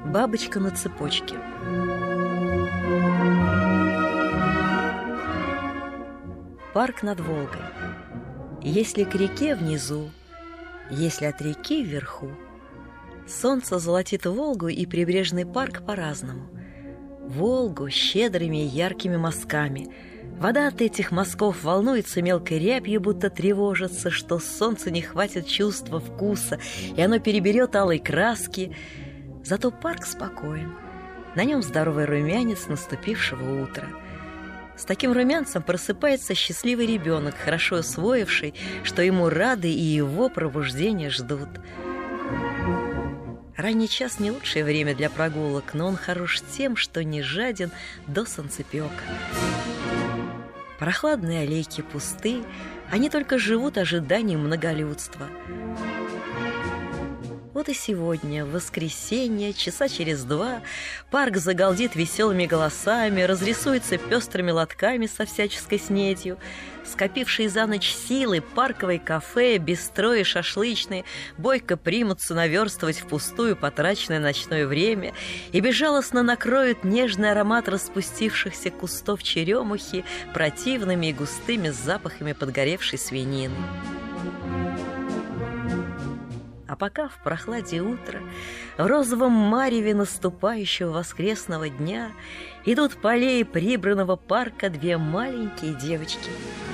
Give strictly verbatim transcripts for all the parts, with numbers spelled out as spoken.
Бабочка на цепочке. Парк над Волгой. Если к реке внизу, если от реки вверху, солнце золотит Волгу и прибрежный парк по-разному. Волгу щедрыми и яркими мазками. Вода от этих мазков волнуется мелкой рябью, будто тревожится, что солнцу не хватит чувства вкуса, и оно переберет алой краски. Зато парк спокоен. На нем здоровый румянец наступившего утра. С таким румянцем просыпается счастливый ребенок, хорошо усвоивший, что ему рады и его пробуждения ждут. Ранний час не лучшее время для прогулок, но он хорош тем, что не жаден до солнцепека. Прохладные аллейки пусты, они только живут ожиданием многолюдства. Вот и сегодня, в воскресенье, часа через два, парк загалдит веселыми голосами, разрисуется пестрыми лотками со всяческой снетью. Скопившие за ночь силы парковые кафе, бистро и шашлычные бойко примутся наверстывать впустую потраченное ночное время и безжалостно накроют нежный аромат распустившихся кустов черемухи противными и густыми запахами подгоревшей свинины. А пока в прохладе утра, в розовом мареве наступающего воскресного дня идут по аллее прибранного парка две маленькие девочки.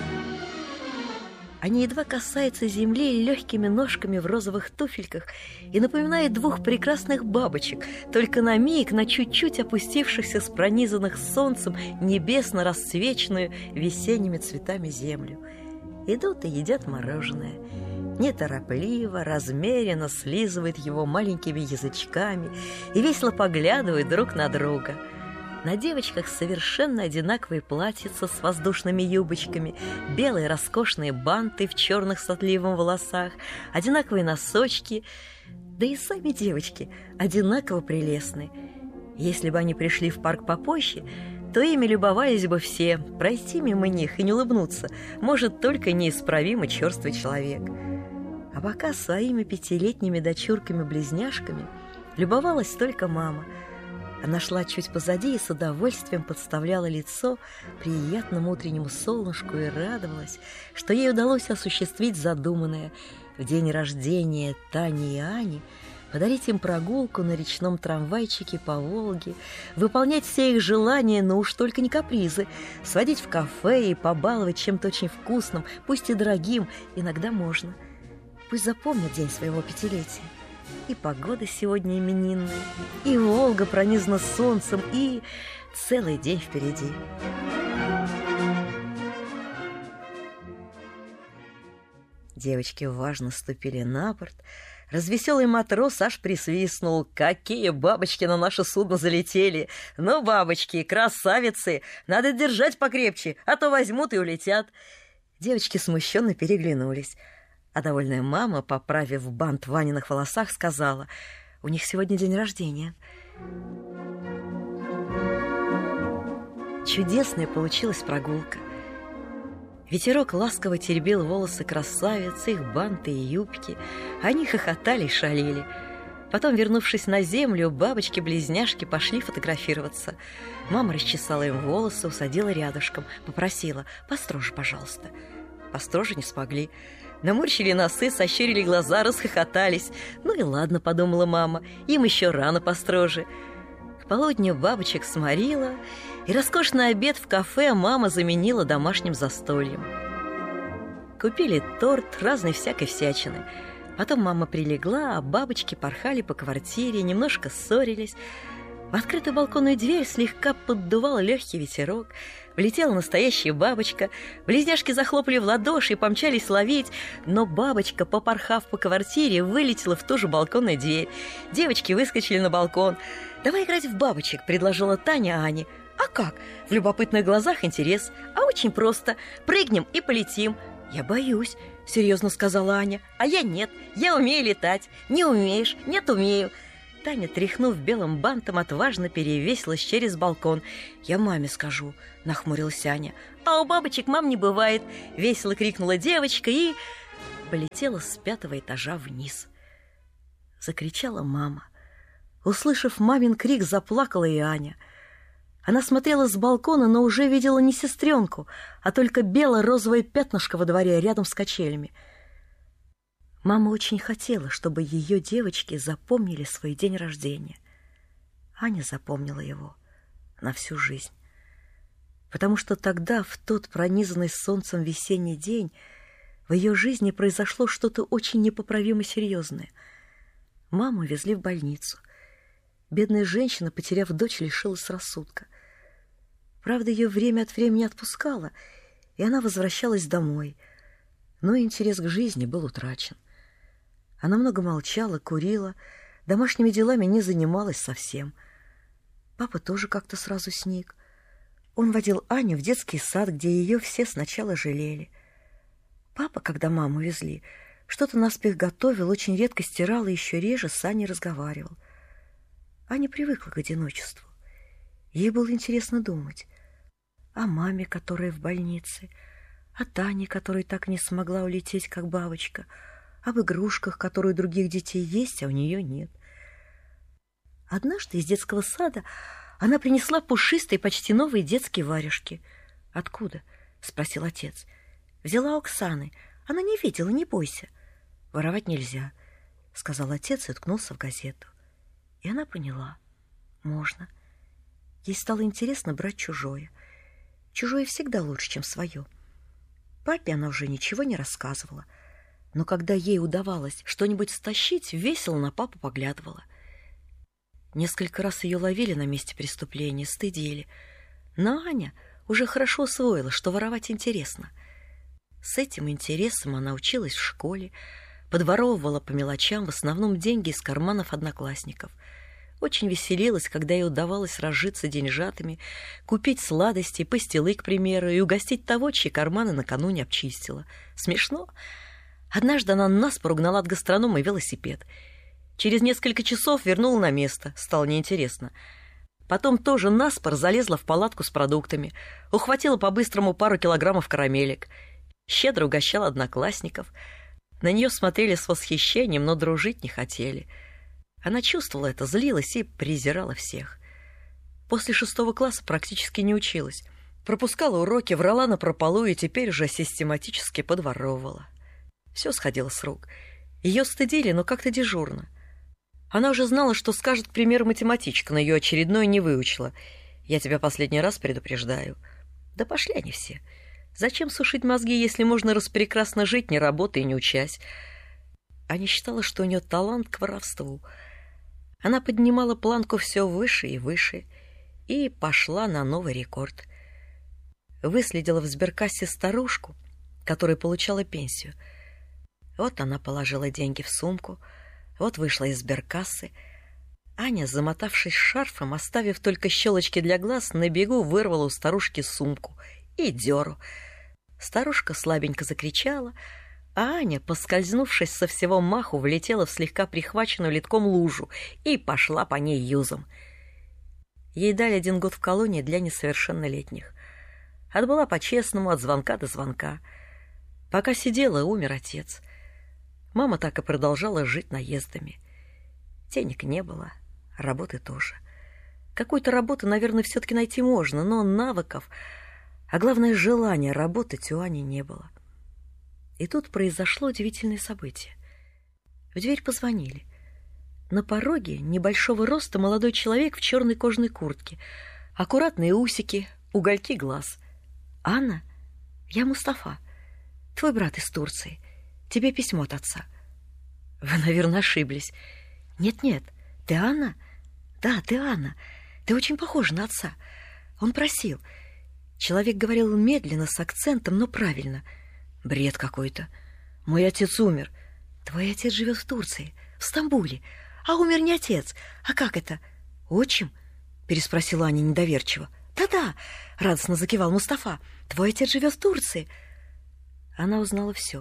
Они едва касаются земли легкими ножками в розовых туфельках и напоминают двух прекрасных бабочек, только на миг, на чуть-чуть опустившихся с пронизанных солнцем небесно расцвеченную весенними цветами землю. Идут и едят мороженое. Неторопливо, размеренно слизывают его маленькими язычками и весело поглядывают друг на друга. На девочках совершенно одинаковые платьица с воздушными юбочками, белые роскошные банты в черных с отливом волосах, одинаковые носочки, да и сами девочки одинаково прелестны. Если бы они пришли в парк попозже, то ими любовались бы все, пройти мимо них и не улыбнуться может только неисправимо черствый человек. А пока своими пятилетними дочурками-близняшками любовалась только мама. Она шла чуть позади и с удовольствием подставляла лицо приятному утреннему солнышку и радовалась, что ей удалось осуществить задуманное в день рождения Тани и Ани, подарить им прогулку на речном трамвайчике по Волге, выполнять все их желания, но уж только не капризы, сводить в кафе и побаловать чем-то очень вкусным, пусть и дорогим, иногда можно. Пусть запомнят день своего пятилетия. И погода сегодня именинная, и Волга пронизана солнцем, и целый день впереди. Девочки важно ступили на борт. Развеселый матрос аж присвистнул. Какие бабочки на наше судно залетели! Ну, бабочки, красавицы! Надо держать покрепче, а то возьмут и улетят. Девочки смущенно переглянулись. А довольная мама, поправив бант в Ваниных волосах, сказала: «У них сегодня день рождения». Чудесная получилась прогулка. Ветерок ласково теребил волосы красавиц, их банты и юбки. Они хохотали и шалели. Потом, вернувшись на землю, бабочки-близняшки пошли фотографироваться. Мама расчесала им волосы, усадила рядышком, попросила: «Построже, пожалуйста». Построже не смогли. Наморщили носы, сощурили глаза, расхохотались. «Ну и ладно», — подумала мама, — «им еще рано построже». К полудню бабочек сморила, и роскошный обед в кафе мама заменила домашним застольем. Купили торт, разной всякой всячины. Потом мама прилегла, а бабочки порхали по квартире, немножко ссорились. В открытую балконную дверь слегка поддувал легкий ветерок. Влетела настоящая бабочка. Близняшки захлопали в ладоши и помчались ловить, но бабочка, попорхав по квартире, вылетела в ту же балконную дверь. Девочки выскочили на балкон. «Давай играть в бабочек», — предложила Таня Ане. «А как?» В любопытных глазах интерес. «А очень просто. Прыгнем и полетим». «Я боюсь», — серьезно сказала Аня. «А я нет. Я умею летать». «Не умеешь?» «Нет, умею». Таня, тряхнув белым бантом, отважно перевесилась через балкон. «Я маме скажу», — нахмурилась Аня. «А у бабочек мам не бывает», — весело крикнула девочка и полетела с пятого этажа вниз. Закричала мама. Услышав мамин крик, заплакала и Аня. Она смотрела с балкона, но уже видела не сестренку, а только бело-розовое пятнышко во дворе рядом с качелями. Мама очень хотела, чтобы ее девочки запомнили свой день рождения. Аня запомнила его на всю жизнь, потому что тогда, в тот пронизанный солнцем весенний день, в ее жизни произошло что-то очень непоправимо серьезное. Маму везли в больницу. Бедная женщина, потеряв дочь, лишилась рассудка. Правда, ее время от времени отпускало, и она возвращалась домой, но интерес к жизни был утрачен. Она много молчала, курила, домашними делами не занималась совсем. Папа тоже как-то сразу сник. Он водил Аню в детский сад, где ее все сначала жалели. Папа, когда маму везли, что-то наспех готовил, очень редко стирал и еще реже с Аней разговаривал. Аня привыкла к одиночеству. Ей было интересно думать о маме, которая в больнице, о Тане, которая так не смогла улететь, как бабочка, об игрушках, которые у других детей есть, а у нее нет. Однажды из детского сада она принесла пушистые, почти новые детские варежки. «Откуда?» — спросил отец. «Взяла у Оксаны. Она не видела, не бойся». «Воровать нельзя», — сказал отец и уткнулся в газету. И она поняла. Можно. Ей стало интересно брать чужое. Чужое всегда лучше, чем свое. Папе она уже ничего не рассказывала. Но когда ей удавалось что-нибудь стащить, весело на папу поглядывала. Несколько раз ее ловили на месте преступления, стыдили. Но Аня уже хорошо усвоила, что воровать интересно. С этим интересом она училась в школе, подворовывала по мелочам, в основном деньги из карманов одноклассников. Очень веселилась, когда ей удавалось разжиться деньжатами, купить сладости, пастилы, к примеру, и угостить того, чьи карманы накануне обчистила. Смешно. Однажды она наспор угнала от гастронома велосипед. Через несколько часов вернула на место. Стало неинтересно. Потом тоже наспор залезла в палатку с продуктами, ухватила по-быстрому пару килограммов карамелек. Щедро угощала одноклассников. На нее смотрели с восхищением, но дружить не хотели. Она чувствовала это, злилась и презирала всех. После шестого класса практически не училась. Пропускала уроки, врала напропалу и теперь уже систематически подворовывала. Все сходило с рук. Ее стыдили, но как-то дежурно. Она уже знала, что скажет, к примеру, математичка, но ее очередное не выучила. «Я тебя последний раз предупреждаю». Да пошли они все. Зачем сушить мозги, если можно распрекрасно жить, не работая и не учась? Аня считала, что у нее талант к воровству. Она поднимала планку все выше и выше и пошла на новый рекорд. Выследила в сберкассе старушку, которая получала пенсию. Вот она положила деньги в сумку, вот вышла из сберкассы. Аня, замотавшись шарфом, оставив только щелочки для глаз, на бегу вырвала у старушки сумку и дёру. Старушка слабенько закричала, а Аня, поскользнувшись со всего маху, влетела в слегка прихваченную литком лужу и пошла по ней юзом. Ей дали один год в колонии для несовершеннолетних. Отбыла по-честному от звонка до звонка. Пока сидела, умер отец. Мама так и продолжала жить наездами. Денег не было, работы тоже. Какой-то работы, наверное, все-таки найти можно, но навыков, а главное, желания работать у Ани не было. И тут произошло удивительное событие. В дверь позвонили. На пороге небольшого роста молодой человек в черной кожаной куртке, аккуратные усики, угольки глаз. «Анна, я Мустафа, твой брат из Турции. Тебе письмо от отца». «Вы, наверное, ошиблись». «Нет-нет, ты Анна?» «Да, ты Анна. Ты очень похожа на отца. Он просил». Человек говорил медленно, с акцентом, но правильно. «Бред какой-то. Мой отец умер». «Твой отец живет в Турции, в Стамбуле. А умер не отец. А как это?» «Отчим?» — переспросила Аня недоверчиво. «Да-да», — радостно закивал Мустафа. «Твой отец живет в Турции». Она узнала все.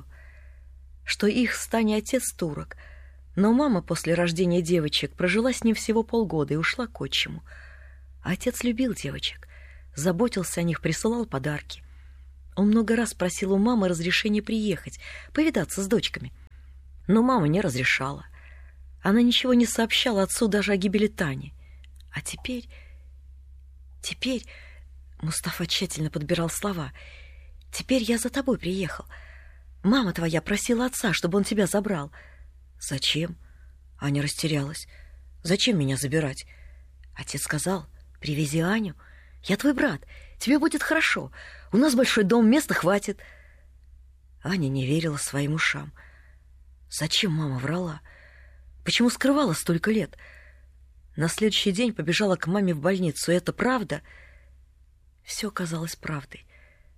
Что их с Таней отец турок. Но мама после рождения девочек прожила с ним всего полгода и ушла к отчиму. А отец любил девочек, заботился о них, присылал подарки. Он много раз просил у мамы разрешения приехать, повидаться с дочками. Но мама не разрешала. Она ничего не сообщала отцу даже о гибели Тани. А теперь... Теперь... Мустафа тщательно подбирал слова. «Теперь я за тобой приехал. Мама твоя просила отца, чтобы он тебя забрал». «Зачем?» Аня растерялась. «Зачем меня забирать?» Отец сказал: «Привези Аню. Я твой брат. Тебе будет хорошо. У нас большой дом, места хватит». Аня не верила своим ушам. Зачем мама врала? Почему скрывала столько лет? На следующий день побежала к маме в больницу. И это правда? Все казалось правдой.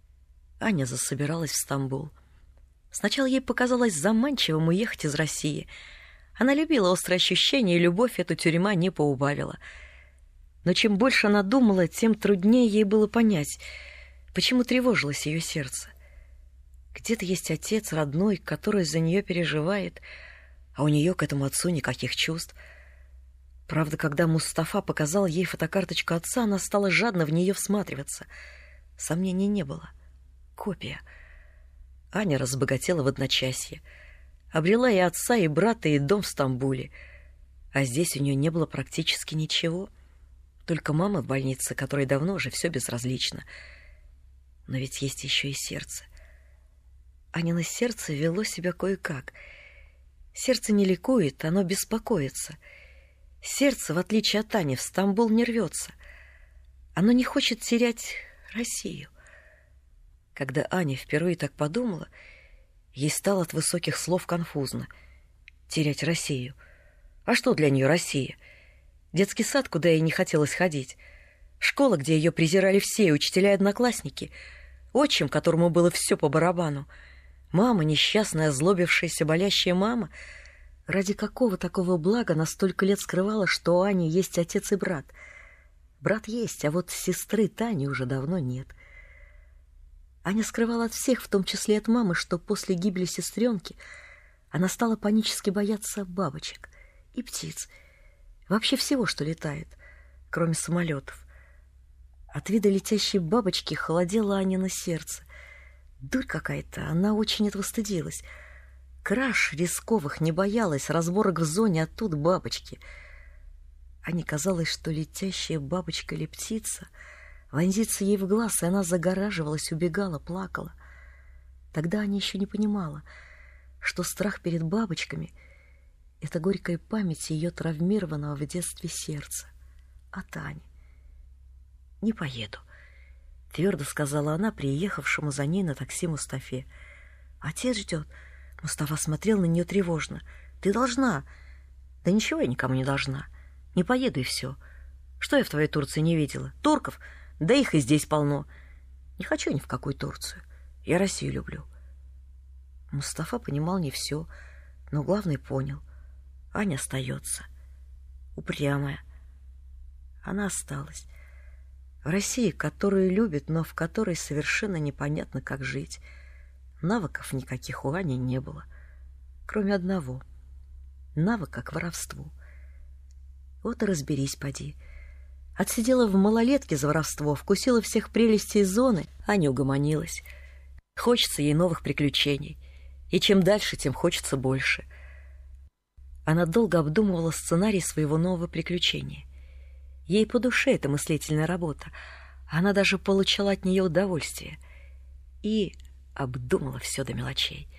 Аня засобиралась в Стамбул. Сначала ей показалось заманчивым уехать из России. Она любила острые ощущения, и любовь эту тюрьма не поубавила. Но чем больше она думала, тем труднее ей было понять, почему тревожилось ее сердце. Где-то есть отец родной, который за нее переживает, а у нее к этому отцу никаких чувств. Правда, когда Мустафа показал ей фотокарточку отца, она стала жадно в нее всматриваться. Сомнений не было. Копия. Аня разбогатела в одночасье. Обрела и отца, и брата, и дом в Стамбуле. А здесь у нее не было практически ничего. Только мама в больнице, которой давно уже все безразлично. Но ведь есть еще и сердце. Анино сердце вело себя кое-как. Сердце не ликует, оно беспокоится. Сердце, в отличие от Ани, в Стамбул не рвется. Оно не хочет терять Россию. Когда Аня впервые так подумала, ей стало от высоких слов конфузно. Терять Россию. А что для нее Россия? Детский сад, куда ей не хотелось ходить. Школа, где ее презирали все, учителя и одноклассники. Отчим, которому было все по барабану. Мама, несчастная, озлобившаяся, болящая мама. Ради какого такого блага она столько лет скрывала, что у Ани есть отец и брат? Брат есть, а вот сестры Тани уже давно нет. Аня скрывала от всех, в том числе от мамы, что после гибели сестренки она стала панически бояться бабочек и птиц, вообще всего, что летает, кроме самолетов. От вида летящей бабочки холодело Анино сердце. Дурь какая-то, она очень этого стыдилась. Краж рисковых не боялась, разборок в зоне, а тут бабочки. Ане казалось, что летящая бабочка или птица вонзится ей в глаз, и она загораживалась, убегала, плакала. Тогда Аня еще не понимала, что страх перед бабочками — это горькая память ее травмированного в детстве сердца. А Таня? «Не поеду», — твердо сказала она приехавшему за ней на такси Мустафе. «Отец ждет». Мустафа смотрел на нее тревожно. «Ты должна». «Да ничего я никому не должна. Не поеду, и все. Что я в твоей Турции не видела? Турков? Да их и здесь полно. Не хочу ни в какую Турцию. Я Россию люблю». Мустафа понимал не все, но главное понял. Аня остается. Упрямая. Она осталась. В России, которую любит, но в которой совершенно непонятно, как жить. Навыков никаких у Ани не было, кроме одного — навыка к воровству. Вот и разберись, поди. Отсидела в малолетке за воровство, вкусила всех прелестей зоны, а не угомонилась. Хочется ей новых приключений, и чем дальше, тем хочется больше. Она долго обдумывала сценарий своего нового приключения. Ей по душе эта мыслительная работа, она даже получала от нее удовольствие. И обдумала все до мелочей.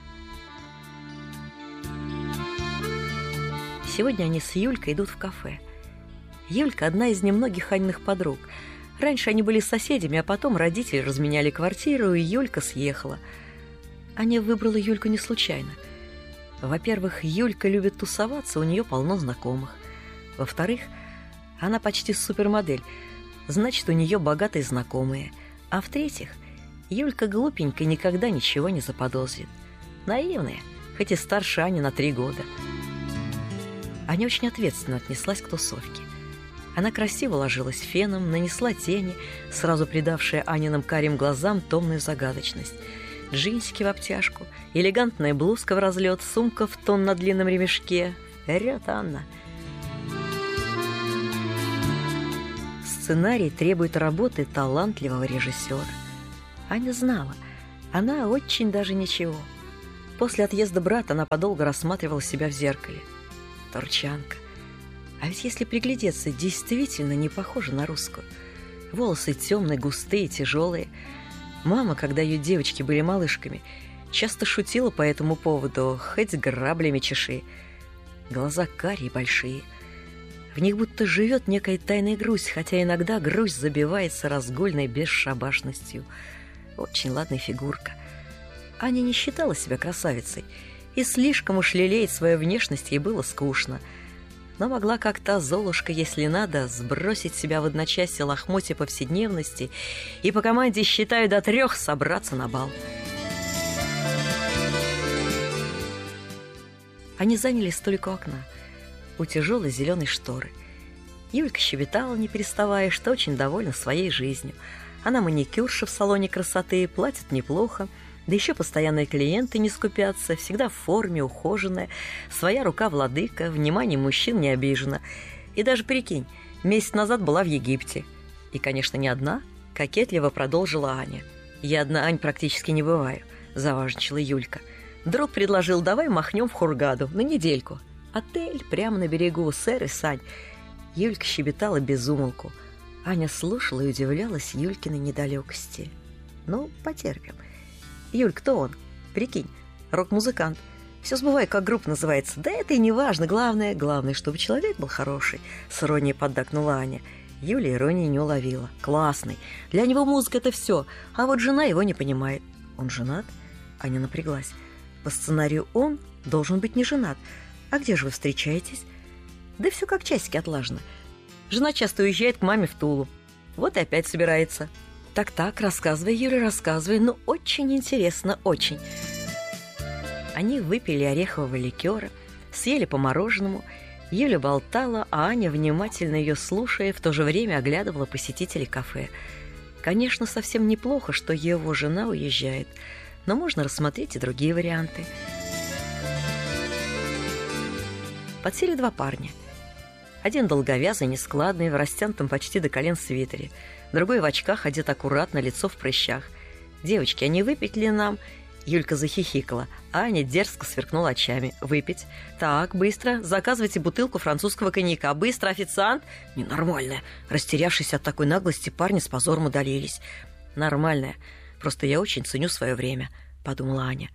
Сегодня они с Юлькой идут в кафе. Юлька — одна из немногих Аниных подруг. Раньше они были соседями, а потом родители разменяли квартиру, и Юлька съехала. Аня выбрала Юльку не случайно. Во-первых, Юлька любит тусоваться, у нее полно знакомых. Во-вторых, она почти супермодель, значит, у нее богатые знакомые. А в-третьих, Юлька глупенькая, никогда ничего не заподозрит. Наивная, хоть и старше Ани на три года. Аня очень ответственно отнеслась к тусовке. Она красиво ложилась феном, нанесла тени, сразу придавшие Аниным карим глазам томную загадочность. Джинсики в обтяжку, элегантная блузка в разлет, сумка в тон на длинном ремешке. Вперед, Анна! Сценарий требует работы талантливого режиссера. Аня знала, она очень даже ничего. После отъезда брата она подолго рассматривала себя в зеркале. Турчанка. А ведь если приглядеться, действительно не похожа на русскую. Волосы темные, густые, тяжелые. Мама, когда ее девочки были малышками, часто шутила по этому поводу, хоть граблями чеши. Глаза карие большие. В них будто живет некая тайная грусть, хотя иногда грусть забивается разгульной бесшабашностью. Очень ладная фигурка. Аня не считала себя красавицей, и слишком уж лелеять свою внешность ей было скучно. Но могла как-то Золушка, если надо, сбросить себя в одночасье лохмотья повседневности и по команде «считаю до трех» собраться на бал. Они заняли столик у окна, у тяжелой зеленой шторы. Юлька щебетала, не переставая, что очень довольна своей жизнью. Она маникюрша в салоне красоты, платит неплохо, да еще постоянные клиенты не скупятся, всегда в форме, ухоженная, своя рука владыка, внимание мужчин не обижена. И даже, прикинь, месяц назад была в Египте. И, конечно, не одна, кокетливо продолжила Аня. «Я одна, Ань, практически не бываю», — заважничала Юлька. Друг предложил: «Давай махнем в Хургаду на недельку. Отель прямо на берегу, сэр и Сань». Юлька щебетала без умолку. Аня слушала и удивлялась Юлькиной недалекости. «Ну, потерпим. Юль, кто он? Прикинь, рок-музыкант. Все забываю, как группа называется. Да это и не важно. Главное, главное, чтобы человек был хороший», — с иронией поддакнула Аня. Юля иронии не уловила. «Классный. Для него музыка — это все. А вот жена его не понимает». «Он женат?» Аня напряглась. «По сценарию он должен быть не женат. А где же вы встречаетесь?» «Да все как часики отлажено. Жена часто уезжает к маме в Тулу. Вот и опять собирается». «Так-так, рассказывай, Юля, рассказывай. Ну, очень интересно, очень». Они выпили орехового ликера, съели по мороженому. Юля болтала, а Аня, внимательно ее слушая, в то же время оглядывала посетителей кафе. Конечно, совсем неплохо, что его жена уезжает, но можно рассмотреть и другие варианты. Подсели два парня. Один долговязый, нескладный, в растянутом почти до колен свитере. Другой в очках, одет аккуратно, лицо в прыщах. «Девочки, а не выпить ли нам?» Юлька захихикала, а Аня дерзко сверкнула очами. «Выпить? Так, быстро. Заказывайте бутылку французского коньяка. Быстро, официант!» «Ненормальная!» Растерявшись от такой наглости, парни с позором удалились. «Нормальная. Просто я очень ценю свое время», — подумала Аня.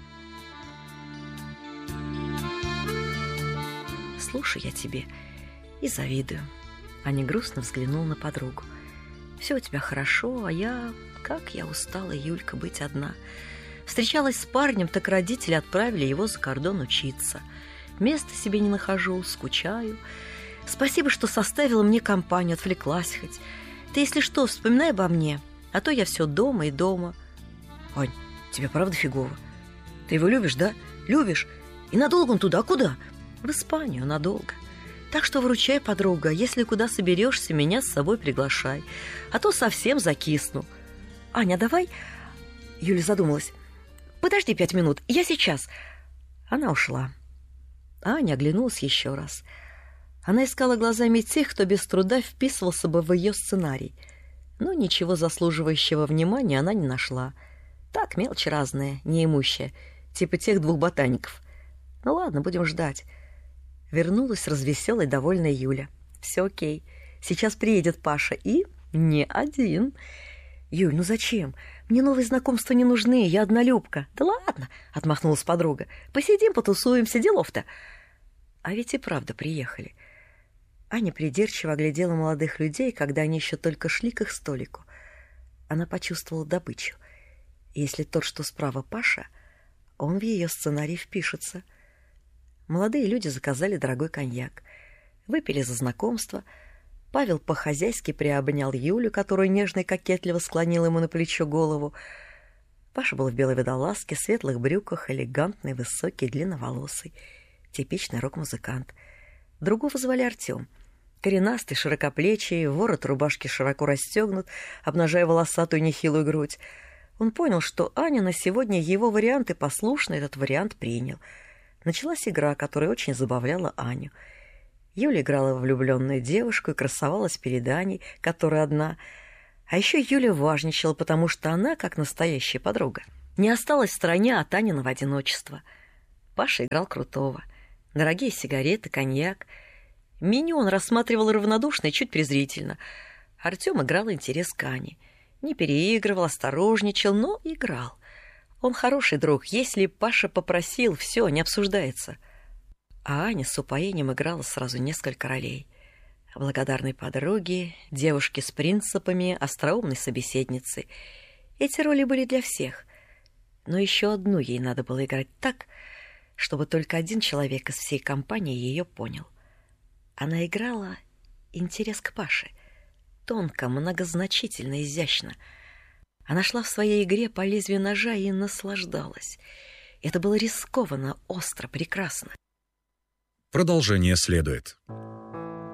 «Слушай, я тебе и завидую». Аня грустно взглянула на подругу. «Все у тебя хорошо, а я... Как я устала, Юлька, быть одна. Встречалась с парнем, так родители отправили его за кордон учиться. Места себе не нахожу, скучаю. Спасибо, что составила мне компанию, отвлеклась хоть. Ты, если что, вспоминай обо мне, а то я все дома и дома». «Ань, тебе правда фигово? Ты его любишь, да? Любишь? И надолго он туда? Куда?» «В Испанию надолго. Так что выручай, подруга, если куда соберешься, меня с собой приглашай, а то совсем закисну». «Аня, давай...» Юля задумалась. «Подожди пять минут, я сейчас». Она ушла. Аня оглянулась еще раз. Она искала глазами тех, кто без труда вписывался бы в ее сценарий. Но ничего заслуживающего внимания она не нашла. Так, мелочи разные, неимущие, типа тех двух ботаников. Ну ладно, будем ждать. Вернулась развеселая, довольная Юля. «Все окей. Сейчас приедет Паша и не один». «Юль, ну зачем? Мне новые знакомства не нужны, я однолюбка». «Да ладно», — отмахнулась подруга. «Посидим, потусуемся, делов-то». А ведь и правда приехали. Аня придирчиво оглядела молодых людей, когда они еще только шли к их столику. Она почувствовала добычу. Если тот, что справа, Паша, он в ее сценарий впишется. Молодые люди заказали дорогой коньяк. Выпили за знакомство. Павел по-хозяйски приобнял Юлю, которую нежно и кокетливо склонил ему на плечо голову. Паша был в белой водолазке, светлых брюках, элегантный, высокий, длинноволосый. Типичный рок-музыкант. Другого звали Артем. Коренастый, широкоплечий, ворот рубашки широко расстегнут, обнажая волосатую нехилую грудь. Он понял, что Аня на сегодня его вариант, и послушно этот вариант принял. Началась игра, которая очень забавляла Аню. Юля играла в влюбленную девушку и красовалась перед Аней, которая одна. А еще Юля важничала, потому что она, как настоящая подруга, не осталась в стороне от Аниного одиночества. Паша играл крутого. Дорогие сигареты, коньяк. Меню он рассматривал равнодушно и чуть презрительно. Артем играл интерес к Ане. Не переигрывал, осторожничал, но играл. Он хороший друг. Если Паша попросил, все, не обсуждается. А Аня с упоением играла сразу несколько ролей. Благодарной подруги, девушки с принципами, остроумной собеседницы. Эти роли были для всех. Но еще одну ей надо было играть так, чтобы только один человек из всей компании ее понял. Она играла интерес к Паше. Тонко, многозначительно, изящно. Она шла в своей игре по лезвию ножа и наслаждалась. Это было рискованно, остро, прекрасно. Продолжение следует.